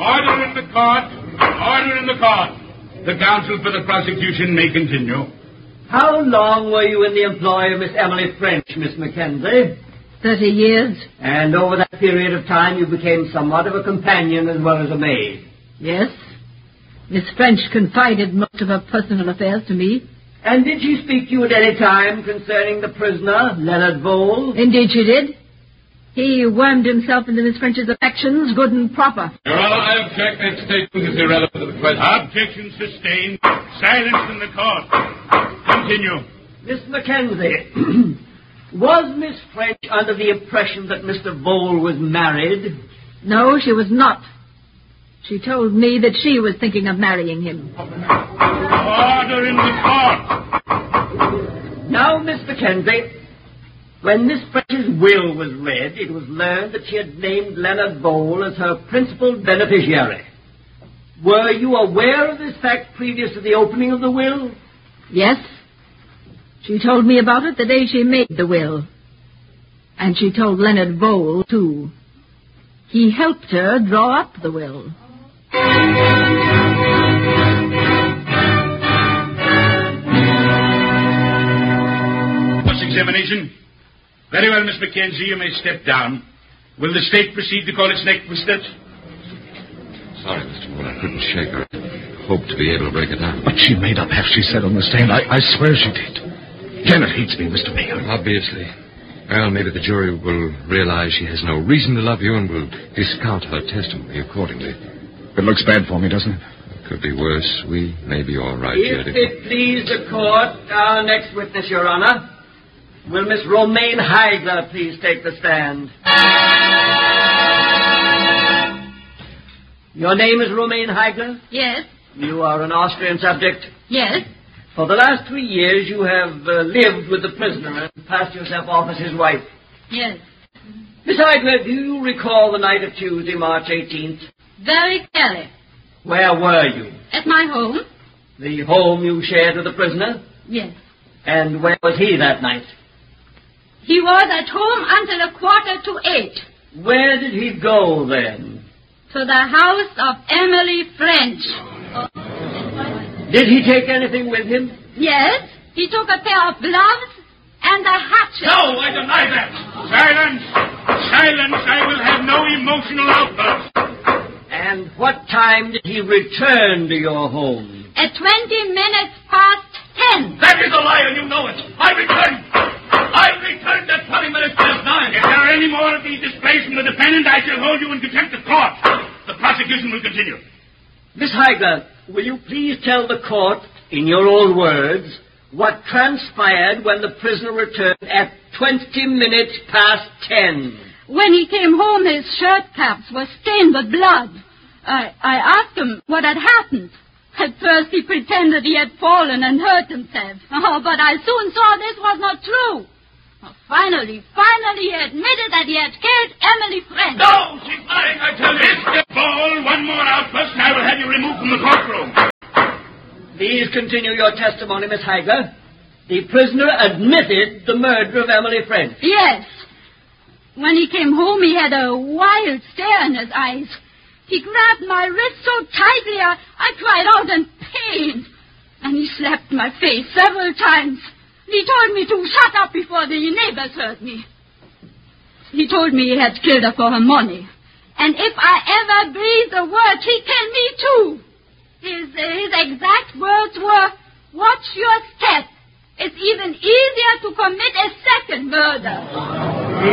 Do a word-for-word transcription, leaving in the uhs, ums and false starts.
Order in the court. Order in the court. The counsel for the prosecution may continue. How long were you in the employ of Miss Emily French, Miss Mackenzie? Thirty years. And over that period of time you became somewhat of a companion as well as a maid? Yes. Miss French confided most of her personal affairs to me. And did she speak to you at any time concerning the prisoner, Leonard Vole? Indeed she did. He wormed himself into Miss French's affections, good and proper. Your Honor, I object. That statement is irrelevant to the question. Objection sustained. Silence in the court. Continue. Miss Mackenzie, was Miss French under the impression that Mister Vole was married? No, she was not. She told me that she was thinking of marrying him. Order in the court. Now, Miss Mackenzie, when Miss French's will was read, it was learned that she had named Leonard Vole as her principal beneficiary. Were you aware of this fact previous to the opening of the will? Yes. She told me about it the day she made the will. And she told Leonard Vole, too. He helped her draw up the will. Cross-examination. Very well, Miss Mackenzie, you may step down. Will the state proceed to call its next witness? Sorry, Mister Vole, I couldn't shake her. Hoped to be able to break it down. But she made up half she said on the stand. I, I swear she did. Janet hates me, Mister Mayor. Obviously. Well, maybe the jury will realize she has no reason to love you and will discount her testimony accordingly. It looks bad for me, doesn't it? It could be worse. We may be all right If yet. it please the court, our next witness, Your Honor. Will Miss Romaine Heigler please take the stand? Your name is Romaine Heigler? Yes. You are an Austrian subject? Yes. For the last three years you have uh, lived with the prisoner and passed yourself off as his wife. Yes. Miss Heigler, do you recall the night of Tuesday, March eighteenth? Very clearly. Where were you? At my home? The home you shared with the prisoner? Yes. And where was he that night? He was at home until a quarter to eight. Where did he go then? To the house of Emily French. Did he take anything with him? Yes. He took a pair of gloves and a hatchet. No, I deny that. Silence. Silence. I will have no emotional outburst. And what time did he return to your home? At twenty minutes past ten. That is a lie, and you know it. I returned. I returned at twenty minutes past nine. If there are any more of these displays from the defendant, I shall hold you in contempt of court. The prosecution will continue. Miss Heigler, will you please tell the court, in your own words, what transpired when the prisoner returned at twenty minutes past ten? When he came home, his shirt caps were stained with blood. I, I asked him what had happened. At first he pretended he had fallen and hurt himself. Oh, but I soon saw this was not true. Oh, finally, finally he admitted that he had killed Emily French. No, she's lying, I tell you. Mister Ball, one more outburst and I will have you removed from the courtroom. Please continue your testimony, Miss Heigler. The prisoner admitted the murder of Emily French. Yes. When he came home, he had a wild stare in his eyes. He grabbed my wrist so tightly, I, I cried out in pain. And he slapped my face several times. He told me to shut up before the neighbors heard me. He told me he had killed her for her money. And if I ever breathed a word, he'd kill me too. His, his exact words were, watch your step. It's even easier to commit a second murder.